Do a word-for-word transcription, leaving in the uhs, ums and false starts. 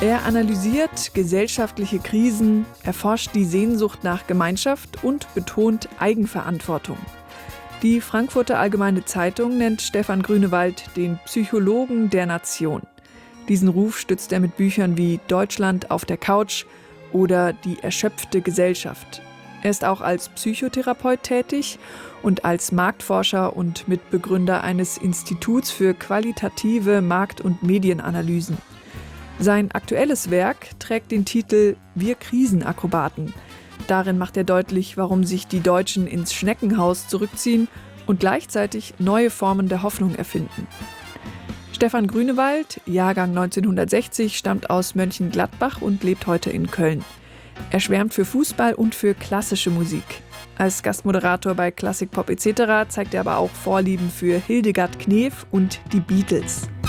Er analysiert gesellschaftliche Krisen, erforscht die Sehnsucht nach Gemeinschaft und betont Eigenverantwortung. Die Frankfurter Allgemeine Zeitung nennt Stefan Grünewald den Psychologen der Nation. Diesen Ruf stützt er mit Büchern wie Deutschland auf der Couch oder Die erschöpfte Gesellschaft. Er ist auch als Psychotherapeut tätig und als Marktforscher und Mitbegründer eines Instituts für qualitative Markt- und Medienanalysen. Sein aktuelles Werk trägt den Titel »Wir Krisenakrobaten«. Darin macht er deutlich, warum sich die Deutschen ins Schneckenhaus zurückziehen und gleichzeitig neue Formen der Hoffnung erfinden. Stefan Grünewald, Jahrgang neunzehnhundertsechzig, stammt aus Mönchengladbach und lebt heute in Köln. Er schwärmt für Fußball und für klassische Musik. Als Gastmoderator bei Klassik Pop et cetera zeigt er aber auch Vorlieben für Hildegard Knef und die Beatles.